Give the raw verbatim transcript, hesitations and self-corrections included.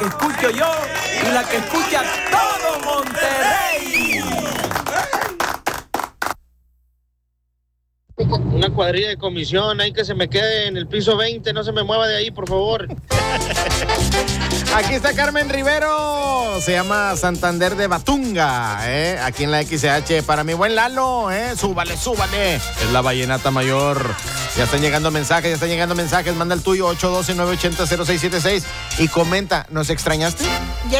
que escucho yo y la que escucha todo Monterrey. Una cuadrilla de comisión, hay que se me quede en el piso veinte, no se me mueva de ahí, por favor. Aquí está Carmen Rivero, se llama Santander de Batunga, ¿eh? Aquí en la X H para mi buen Lalo, ¿eh? Súbale, súbale. Es la vallenata mayor. Ya están llegando mensajes, ya están llegando mensajes. Manda el tuyo, ocho uno dos, nueve ocho cero, cero seis siete seis y comenta, ¿nos extrañaste? Yo